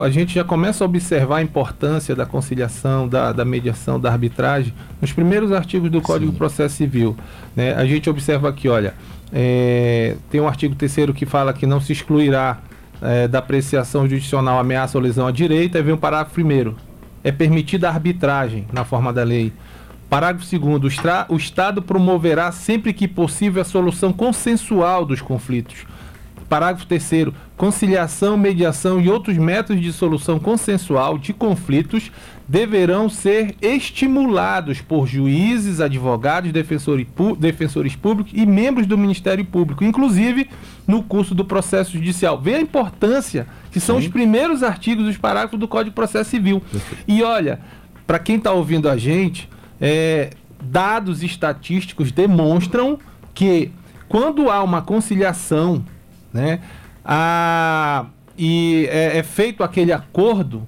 A gente já começa a observar a importância da conciliação, da mediação, da arbitragem, nos primeiros artigos do Código de Processo Civil, né? A gente observa aqui, olha, tem um artigo 3º que fala que não se excluirá da apreciação judicional ameaça ou lesão à direita, e vem o parágrafo 1º. É permitida a arbitragem na forma da lei. Parágrafo 2º. O Estado promoverá sempre que possível a solução consensual dos conflitos. Parágrafo 3º. Conciliação, mediação e outros métodos de solução consensual de conflitos deverão ser estimulados por juízes, advogados, defensores públicos e membros do Ministério Público, inclusive no curso do processo judicial. Vê a importância que são os primeiros artigos dos parágrafos do Código de Processo Civil. E olha, para quem está ouvindo a gente, dados estatísticos demonstram que quando há uma conciliação, né, e é feito aquele acordo,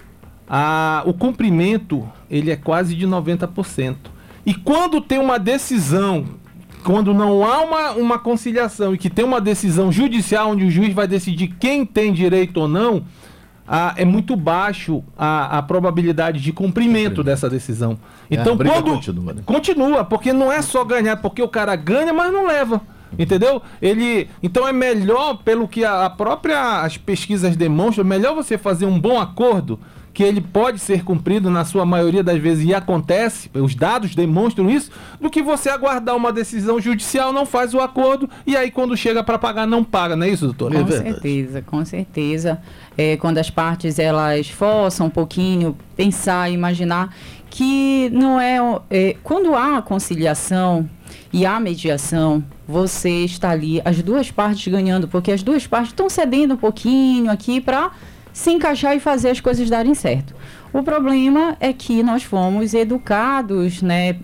o cumprimento ele é quase de 90%. E quando tem uma decisão, quando não há uma conciliação e que tem uma decisão judicial onde o juiz vai decidir quem tem direito ou não, é muito baixo a probabilidade de cumprimento dessa decisão. Então, quando continua, porque não é só ganhar, porque o cara ganha, mas não leva. Entendeu? Então é melhor, pelo que as pesquisas demonstram, melhor você fazer um bom acordo, que ele pode ser cumprido na sua maioria das vezes e acontece, os dados demonstram isso, do que você aguardar uma decisão judicial, não faz o acordo e aí quando chega para pagar não paga, não é isso, doutor? Com certeza. Quando as partes elas forçam um pouquinho, pensar, imaginar que não quando há conciliação e há mediação, você está ali, as duas partes ganhando, porque as duas partes estão cedendo um pouquinho aqui para se encaixar e fazer as coisas darem certo. O problema é que nós fomos educados, né,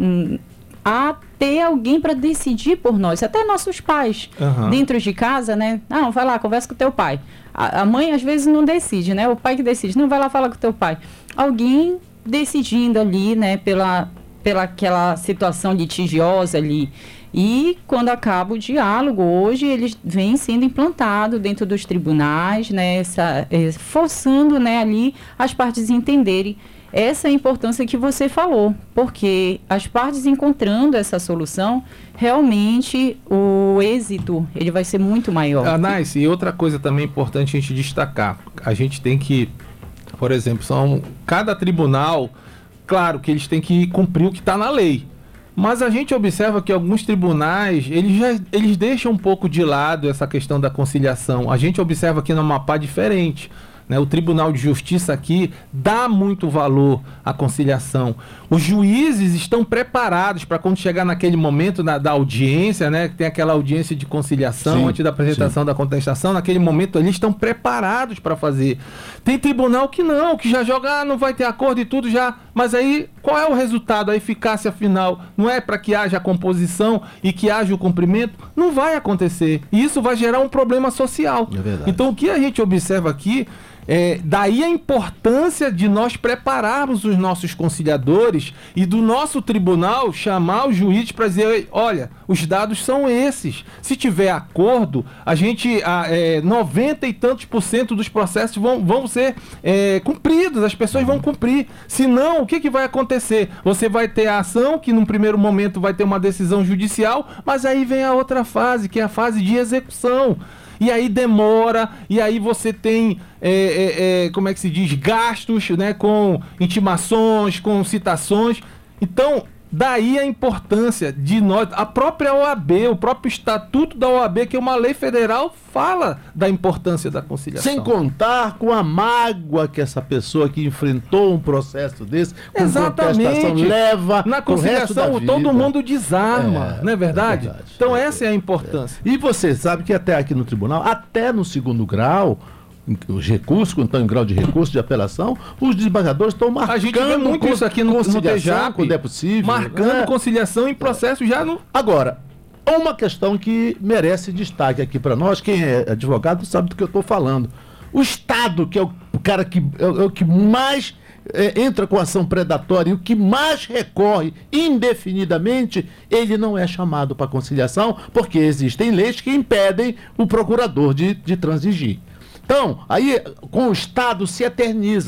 a ter alguém para decidir por nós, até nossos pais, dentro de casa, né? Não, vai lá, conversa com o teu pai. A mãe às vezes não decide, né? O pai que decide, não, vai lá falar com o teu pai. Alguém decidindo ali, né, pela aquela situação litigiosa ali. E quando acaba o diálogo, hoje eles vêm sendo implantados dentro dos tribunais, né, forçando, né, ali as partes entenderem essa importância que você falou, porque as partes encontrando essa solução, realmente o êxito ele vai ser muito maior. Anais, e outra coisa também importante a gente destacar, a gente tem que, por exemplo, cada tribunal, claro que eles têm que cumprir o que está na lei. Mas a gente observa que alguns tribunais, eles deixam um pouco de lado essa questão da conciliação. A gente observa aqui no Amapá diferente, né? O Tribunal de Justiça aqui dá muito valor à conciliação. Os juízes estão preparados para quando chegar naquele momento da audiência, né? Que tem aquela audiência de conciliação antes da apresentação da contestação, naquele momento eles estão preparados para fazer. Tem tribunal que não, que já joga, não vai ter acordo e tudo já. Mas aí, qual é o resultado, a eficácia final? Não é para que haja a composição e que haja o cumprimento? Não vai acontecer. E isso vai gerar um problema social. Então, o que a gente observa aqui, daí a importância de nós prepararmos os nossos conciliadores e do nosso tribunal chamar os juízes para dizer, olha, os dados são esses. Se tiver acordo, a gente, 90 e tantos % dos processos vão ser cumpridos, as pessoas vão cumprir. Se não, o que vai acontecer? Você vai ter a ação, que num primeiro momento vai ter uma decisão judicial, mas aí vem a outra fase, que é a fase de execução. E aí demora, e aí você tem, como é que se diz, gastos, né, com intimações, com citações. Então, daí a importância de nós, a própria OAB, o próprio Estatuto da OAB, que é uma lei federal, fala da importância da conciliação. Sem contar com a mágoa que essa pessoa que enfrentou um processo desse, com contestação, leva na conciliação, todo mundo desarma, não é verdade? Então essa é a importância. E você sabe que até aqui no tribunal, até no segundo grau, os recursos, quando estão em grau de recurso de apelação, os desembargadores estão marcando. A gente vê muito isso aqui no TJAP, quando é possível. Marcando conciliação em processo já no... Agora, uma questão que merece destaque aqui para nós, quem é advogado sabe do que eu estou falando. O Estado, que é o cara que é o que mais entra com ação predatória e o que mais recorre indefinidamente, ele não é chamado para conciliação, porque existem leis que impedem o procurador de transigir. Então, aí com o Estado se eterniza.